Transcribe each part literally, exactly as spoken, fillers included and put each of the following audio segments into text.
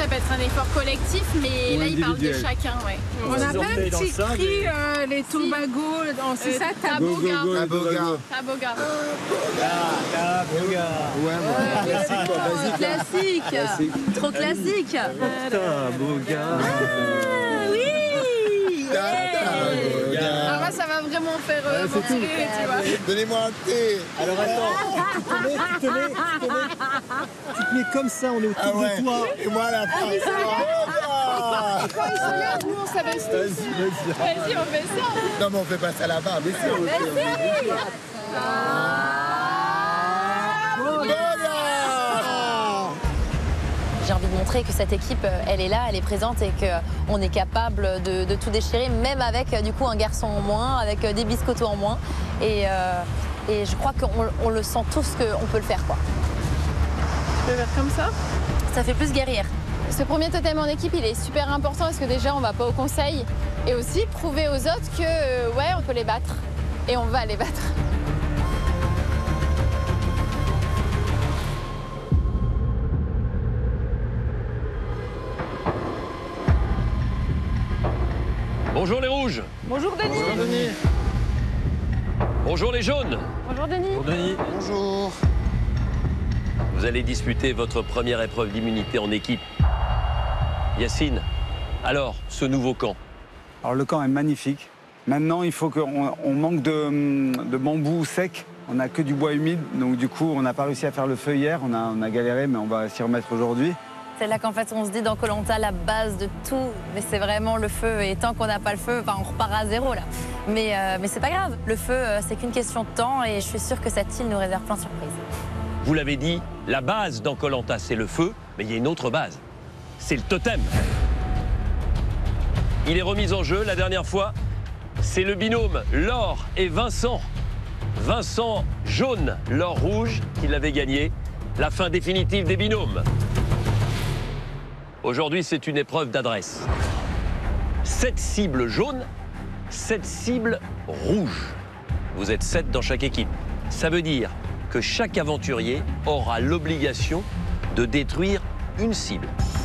peut être un effort collectif, mais Ou là, il parle de individuel. chacun. Ouais. On n'a pas un petit ça, cri, mais- euh, les Tobago, oh, c'est Euh, ça, Taboga. Go, go, go, Taboga. Taboga. Taboga. Ouais, voilà. Classique, quoi, basique. Classique. Classique. Trop classique. Taboga. Oui. Ah, moi, ça va vraiment faire euh, Ouais, c'est tout. mentir, tu vois. Donnez-moi un thé. Alors attends, tu te mets, tu te mets, tu te mets, tu te mets comme ça, on est autour Ah ouais. de toi. Et moi à la fin. Ah, Quand ils sont là, nous, on s'abaisse tous. Vas-y, vas-y. Vas-y, on fait ça. non mais on fait pas ça là-bas. Mais si on le fait. J'ai envie de montrer que cette équipe, euh, elle est là, elle est présente et qu'on est capable de, de tout déchirer, même avec euh, du coup un garçon en moins, avec euh, des biscottos en moins. Et, euh, et je crois qu'on on le sent tous qu'on peut le faire, quoi. Tu peux faire comme ça. Ça fait plus guerrière. Ce premier totem en équipe, il est super important parce que déjà, on va pas au conseil. Et aussi prouver aux autres que, euh, ouais, on peut les battre. Et on va les battre. Bonjour les rouges. Bonjour Denis. Bonjour Denis. Bonjour les jaunes. Bonjour Denis. Bonjour Denis. Bonjour. Vous allez disputer votre première épreuve d'immunité en équipe. Yacine, alors, ce nouveau camp. Alors le camp est magnifique. Maintenant, il faut qu'on on manque de, de bambou sec. On n'a que du bois humide, donc du coup, on n'a pas réussi à faire le feu hier. On a, on a galéré, mais on va s'y remettre aujourd'hui. C'est là qu'en fait on se dit dans Koh Lanta la base de tout, mais c'est vraiment le feu. Et tant qu'on n'a pas le feu, enfin, on repart à zéro là. Mais, euh, mais c'est pas grave. Le feu, euh, c'est qu'une question de temps et je suis sûre que cette île nous réserve plein de surprises. Vous l'avez dit, la base dans Koh Lanta, c'est le feu, mais il y a une autre base. C'est le totem. Il est remis en jeu la dernière fois. C'est le binôme Laure et Vincent. Vincent jaune, Laure rouge, qui l'avait gagné. La fin définitive des binômes. Aujourd'hui, c'est une épreuve d'adresse. Sept cibles jaunes, sept cibles rouges. Vous êtes sept dans chaque équipe. Ça veut dire que chaque aventurier aura l'obligation de détruire une cible.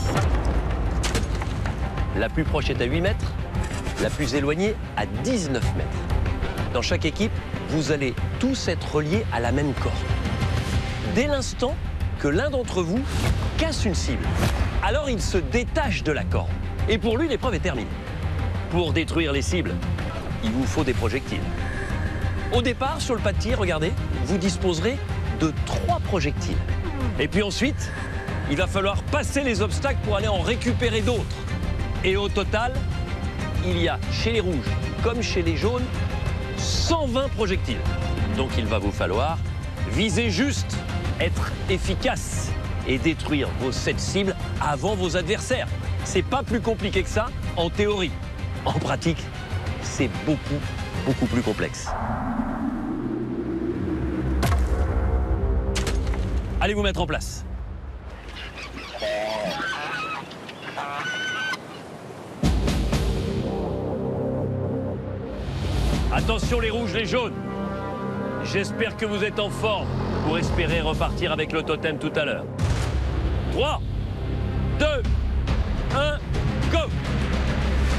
La plus proche est à huit mètres, la plus éloignée à dix-neuf mètres. Dans chaque équipe, vous allez tous être reliés à la même corde. Dès l'instant que l'un d'entre vous casse une cible, alors il se détache de la corde. Et pour lui, l'épreuve est terminée. Pour détruire les cibles, il vous faut des projectiles. Au départ, sur le pas de tir, regardez, vous disposerez de trois projectiles. Et puis ensuite, il va falloir passer les obstacles pour aller en récupérer d'autres. Et au total, il y a chez les rouges comme chez les jaunes cent vingt projectiles. Donc il va vous falloir viser juste, être efficace et détruire vos sept cibles avant vos adversaires. C'est pas plus compliqué que ça en théorie. En pratique, c'est beaucoup, beaucoup plus complexe. Allez vous mettre en place. Attention les rouges, les jaunes. J'espère que vous êtes en forme pour espérer repartir avec le totem tout à l'heure. trois, deux, un, go!